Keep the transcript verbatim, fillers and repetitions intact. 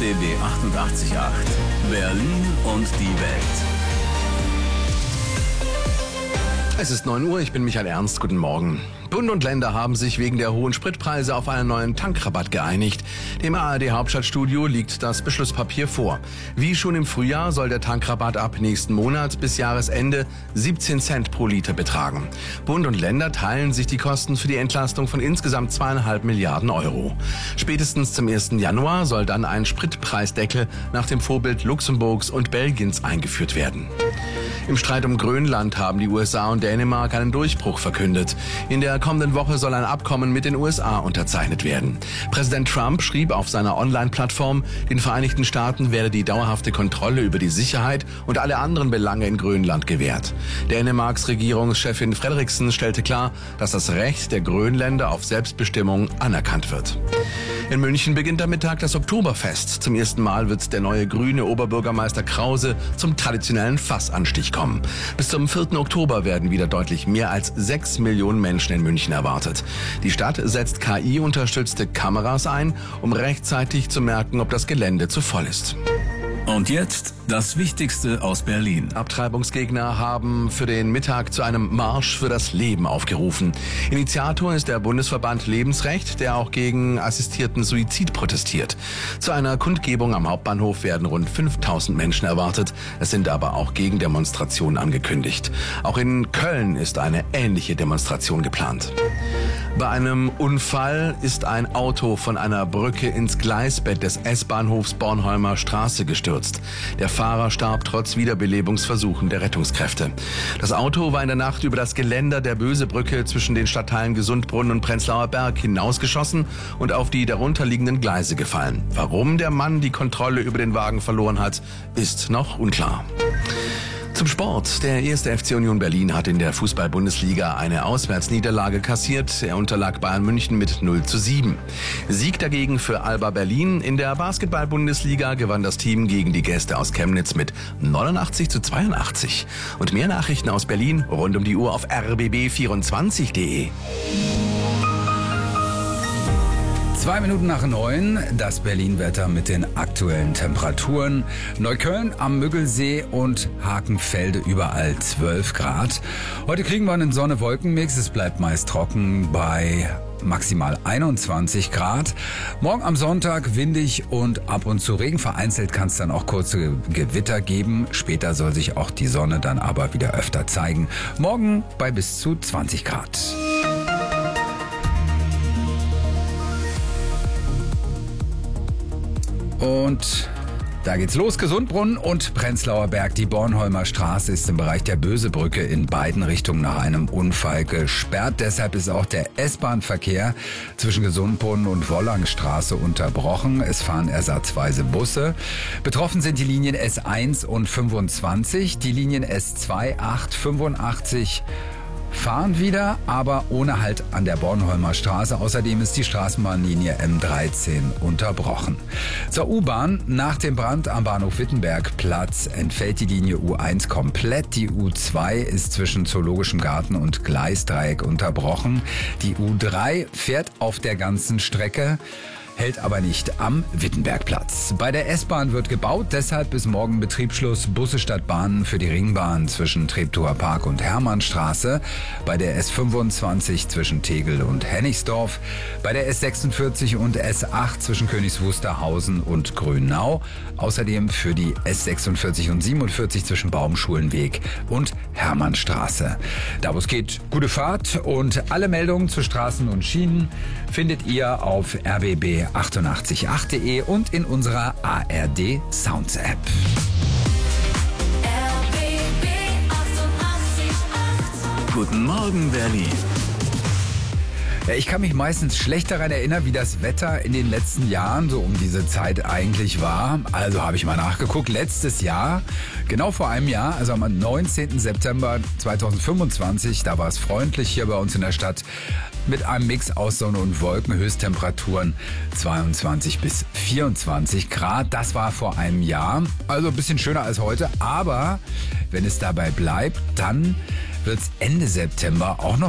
B B achtundachtzig Komma acht. Berlin und die Welt. Es ist neun Uhr, ich bin Michael Ernst, guten Morgen. Bund und Länder haben sich wegen der hohen Spritpreise auf einen neuen Tankrabatt geeinigt. Dem A R D-Hauptstadtstudio liegt das Beschlusspapier vor. Wie schon im Frühjahr soll der Tankrabatt ab nächsten Monat bis Jahresende siebzehn Cent pro Liter betragen. Bund und Länder teilen sich die Kosten für die Entlastung von insgesamt zweieinhalb Milliarden Euro. Spätestens zum ersten Januar soll dann ein Spritpreisdeckel nach dem Vorbild Luxemburgs und Belgiens eingeführt werden. Im Streit um Grönland haben die U S A und Dänemark einen Durchbruch verkündet. In der kommenden Woche soll ein Abkommen mit den U S A unterzeichnet werden. Präsident Trump schrieb auf seiner Online-Plattform, den Vereinigten Staaten werde die dauerhafte Kontrolle über die Sicherheit und alle anderen Belange in Grönland gewährt. Dänemarks Regierungschefin Frederiksen stellte klar, dass das Recht der Grönländer auf Selbstbestimmung anerkannt wird. In München beginnt am Mittag das Oktoberfest. Zum ersten Mal wird der neue grüne Oberbürgermeister Krause zum traditionellen Fassanstich kommen. Bis zum vierten Oktober werden wieder deutlich mehr als sechs Millionen Menschen in München erwartet. Die Stadt setzt K I-unterstützte Kameras ein, um rechtzeitig zu merken, ob das Gelände zu voll ist. Und jetzt das Wichtigste aus Berlin. Abtreibungsgegner haben für den Mittag zu einem Marsch für das Leben aufgerufen. Initiator ist der Bundesverband Lebensrecht, der auch gegen assistierten Suizid protestiert. Zu einer Kundgebung am Hauptbahnhof werden rund fünftausend Menschen erwartet. Es sind aber auch Gegendemonstrationen angekündigt. Auch in Köln ist eine ähnliche Demonstration geplant. Bei einem Unfall ist ein Auto von einer Brücke ins Gleisbett des S-Bahnhofs Bornholmer Straße gestürzt. Der Fahrer starb trotz Wiederbelebungsversuchen der Rettungskräfte. Das Auto war in der Nacht über das Geländer der Bösebrücke zwischen den Stadtteilen Gesundbrunnen und Prenzlauer Berg hinausgeschossen und auf die darunterliegenden Gleise gefallen. Warum der Mann die Kontrolle über den Wagen verloren hat, ist noch unklar. Zum Sport. Der erste F C Union Berlin hat in der Fußball-Bundesliga eine Auswärtsniederlage kassiert. Er unterlag Bayern München mit null zu sieben. Sieg dagegen für Alba Berlin. In der Basketball-Bundesliga gewann das Team gegen die Gäste aus Chemnitz mit neunundachtzig zu zweiundachtzig. Und mehr Nachrichten aus Berlin rund um die Uhr auf r b b vierundzwanzig punkt de. Zwei Minuten nach neun, das Berlin-Wetter mit den aktuellen Temperaturen. Neukölln am Müggelsee und Hakenfelde überall zwölf Grad. Heute kriegen wir einen Sonne-Wolken-Mix. Es bleibt meist trocken bei maximal einundzwanzig Grad. Morgen am Sonntag windig und ab und zu Regen. Vereinzelt kann es dann auch kurze Gewitter geben. Später soll sich auch die Sonne dann aber wieder öfter zeigen. Morgen bei bis zu zwanzig Grad. Und da geht's los. Gesundbrunnen und Prenzlauer Berg. Die Bornholmer Straße ist im Bereich der Bösebrücke in beiden Richtungen nach einem Unfall gesperrt. Deshalb ist auch der S-Bahn-Verkehr zwischen Gesundbrunnen und Wollangstraße unterbrochen. Es fahren ersatzweise Busse. Betroffen sind die Linien S eins und fünfundzwanzig. Die Linien S zwei, acht, fünfundachtzig fahren wieder, aber ohne Halt an der Bornholmer Straße. Außerdem ist die Straßenbahnlinie M dreizehn unterbrochen. Zur U-Bahn. Nach dem Brand am Bahnhof Wittenbergplatz entfällt die Linie U eins komplett. Die U zwei ist zwischen Zoologischem Garten und Gleisdreieck unterbrochen. Die U drei fährt auf der ganzen Strecke, hält aber nicht am Wittenbergplatz. Bei der S-Bahn wird gebaut, deshalb bis morgen Betriebsschluss. Busse statt Bahnen für die Ringbahn zwischen Treptower Park und Hermannstraße. Bei der S fünfundzwanzig zwischen Tegel und Hennigsdorf. Bei der S sechsundvierzig und S acht zwischen Königs Wusterhausen und Grünau. Außerdem für die S sechsundvierzig und siebenundvierzig zwischen Baumschulenweg und Hermannstraße. Da wo es geht, gute Fahrt, und alle Meldungen zu Straßen und Schienen findet ihr auf r b b achtundachtzig Komma acht punkt de und in unserer A R D Sounds App. Guten Morgen, Berlin. Ja, ich kann mich meistens schlecht daran erinnern, wie das Wetter in den letzten Jahren so um diese Zeit eigentlich war. Also habe ich mal nachgeguckt. Letztes Jahr, genau vor einem Jahr, also am neunzehnten September zweitausendfünfundzwanzig, da war es freundlich hier bei uns in der Stadt mit einem Mix aus Sonne und Wolken, Höchsttemperaturen zweiundzwanzig bis vierundzwanzig Grad. Das war vor einem Jahr, also ein bisschen schöner als heute. Aber wenn es dabei bleibt, dann wird es Ende September auch noch